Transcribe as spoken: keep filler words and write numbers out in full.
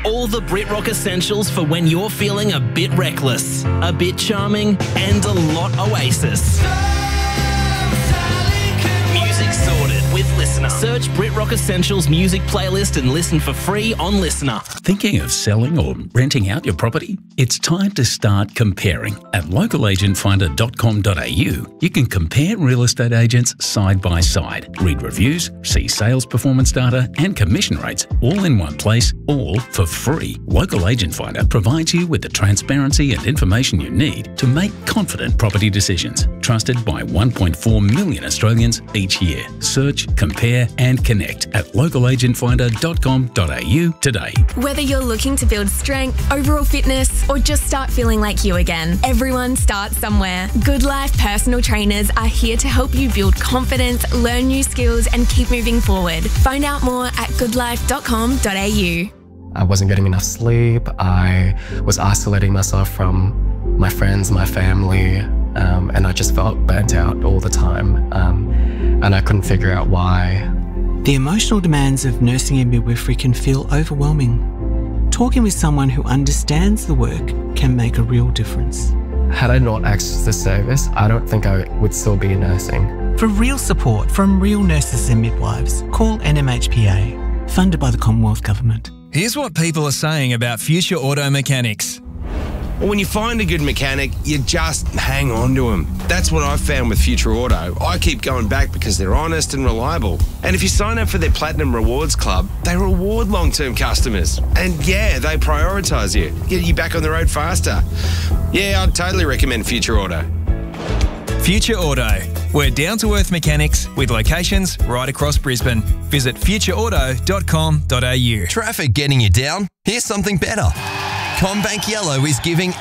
All the BritRock essentials for when you're feeling a bit reckless, a bit charming, and a lot Oasis. Music sorted with Listener. Search BritRock Essentials music playlist and listen for free on Listener. Thinking of selling or renting out your property? It's time to start comparing. At local agent finder dot com dot a u, you can compare real estate agents side by side, read reviews, see sales performance data and commission rates all in one place, all for free. Local Agent Finder provides you with the transparency and information you need to make confident property decisions. Trusted by one point four million Australians each year. Search, compare and connect at local agent finder dot com dot a u today. Whether you're looking to build strength, overall fitness, or just start feeling like you again, everyone starts somewhere. Good Life personal trainers are here to help you build confidence, learn new skills, and keep moving forward. Find out more at good life dot com dot a u. I wasn't getting enough sleep. I was isolating myself from my friends, my family, um, and I just felt burnt out all the time. Um, and I couldn't figure out why. The emotional demands of nursing and midwifery can feel overwhelming. Talking with someone who understands the work can make a real difference. Had I not accessed the service, I don't think I would still be nursing. For real support from real nurses and midwives, call N M H P A, funded by the Commonwealth Government. Here's what people are saying about Future Auto Mechanics. Well, when you find a good mechanic, you just hang on to them. That's what I've found with Future Auto. I keep going back because they're honest and reliable. And if you sign up for their Platinum Rewards Club, they reward long-term customers. And yeah, they prioritise you, get you back on the road faster. Yeah, I'd totally recommend Future Auto. Future Auto. We're down-to-earth mechanics with locations right across Brisbane. Visit future auto dot com dot a u. Traffic getting you down? Here's something better. CommBank Yellow is giving